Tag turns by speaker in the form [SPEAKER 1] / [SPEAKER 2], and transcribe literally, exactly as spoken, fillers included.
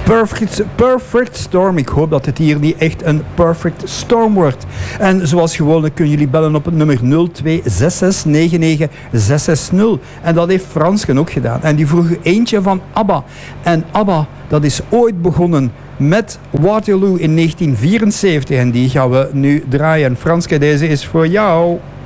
[SPEAKER 1] Perfect, perfect Storm. Ik hoop dat het hier niet echt een Perfect Storm wordt. En zoals gewoonlijk kunnen jullie bellen op het nummer nul twee zes zes negen negen zes zes nul. En dat heeft Fransken ook gedaan. En die vroeg eentje van ABBA. En ABBA, dat is ooit begonnen met Waterloo in negentien vierenzeventig. En die gaan we nu draaien. Franske, deze is voor jou.